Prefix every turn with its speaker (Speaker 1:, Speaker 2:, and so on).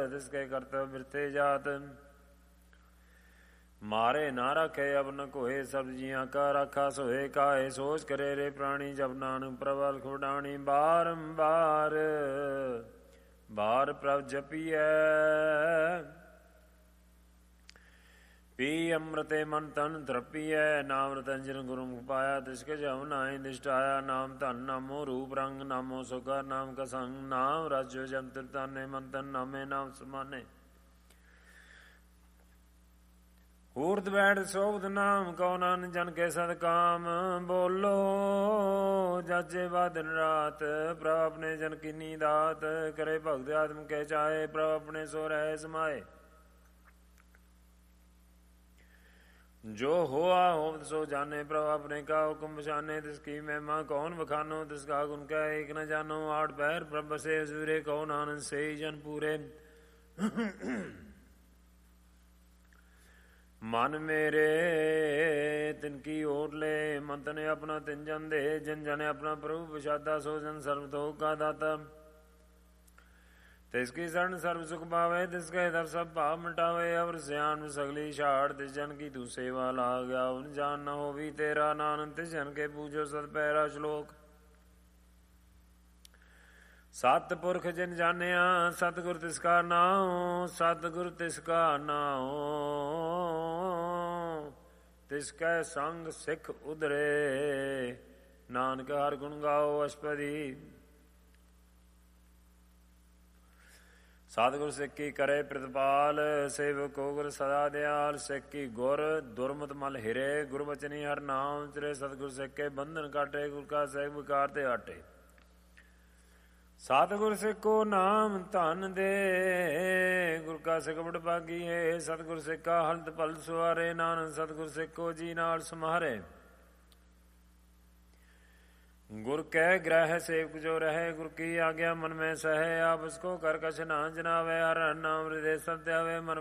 Speaker 1: तिसके कर्तव्य बिरते जात। मारे ना रखे अब न कोहे सब जिया का राखा सोहे काहे सोच करे रे प्राणी जब नानक प्रबल खुडानी। बारंबार बार प्रभ जपिए पी अमृते मन तन तृपिय। नाम रतंजन गुरुमुख पाया तिसके जब नाई दिष्टाया। नाम धन नामो रूप रंग नामो सुखा नाम का संग। नाम राजो जंत्र ताने मन तन नामे नाम समाने। ऊर्ध बैठ सोबत नाम कौ नानक जन के सद काम। बोलो जाचे बा दिन रात प्रभ अपने जन की नीदात। करे भगत आत्म के चाहे प्रभ अपने सो रहे समाये। जो हुआ हो सो जाने प्रभ अपने का हुक्म बचाने। तिसकी महिमा कौन बखानो तिसका गुण क्या एक न जानो। आठ पैर प्रभ बसे सूरे कौन आनंद से ही जन पूरे। मन मेरे तिनकी ओर ले मन तने अपना तिन जन दे। जिन जने अपना प्रभु विषादा सो जन सर्वतोख का दाता। तिसकी शरण सर्व सुख पावे तिसके दर सब पाप मिटावे। अवर स्यान में सगली छाड़ तिस जन की तू सेवा ला गया। उन जान न हो भी तेरा नानक तिस जन के पूजो सत पैरा श्लोक। सत पुरख जिन जानिया सतगुर तिसका नाम। सतगुर तिसका नाम तिसकै संग सिख उधरे। नानक हर गुण गाओ अष्टपदी। सतगुर सिख की करे प्रतिपाल सेवक को गुर सदा दयाल। सिख की गुर दुर्मत मल हिरे गुर बचनी हर नाम चरे। सतगुर सिख के बंधन काटे गुर का सेवक विकार ते हटे। सतगुर सिख को नाम धन दे गुर का सिख बड़ भागी है। सतगुर सिख का हलत पल सुहारे। नानक सतगुर सिख को जी नाल समारे। गुर कै ग्रह सेवक जो रहे गुर की आज्ञा मन में सहे। आप उसको कर कछ ना जनावे। हर नाम हृदय सत्य मन